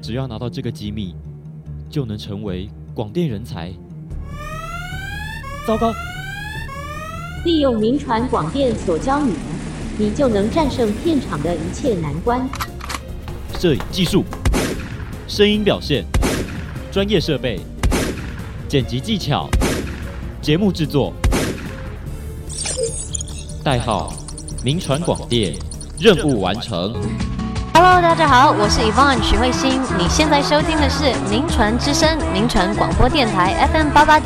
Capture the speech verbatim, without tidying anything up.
只要拿到这个机密，就能成为广电人才。糟糕！ 利用民传广电所教你的，你就能战胜片场的一切难关。 摄影技术、声音表现、专业设备、剪辑技巧、节目制作。代号：民传广电，任务完成。 Hello， 大家好，我是 Yvonne 许慧欣。你现在收听的是民传之声，民传广播电台 F M 八八点。